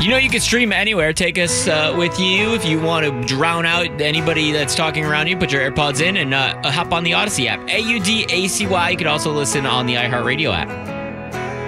You know, you can stream anywhere. Take us with you if you want to drown out anybody that's talking around you. Put your AirPods in and hop on the Odyssey app. AUDACY. You could also listen on the iHeartRadio app.